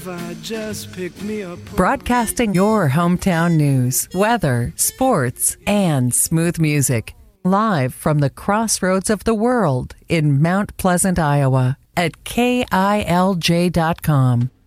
I just pick me up. Broadcasting your hometown news, weather, sports, and smooth music. Live from the crossroads of the world in Mount Pleasant, Iowa at KILJ.com.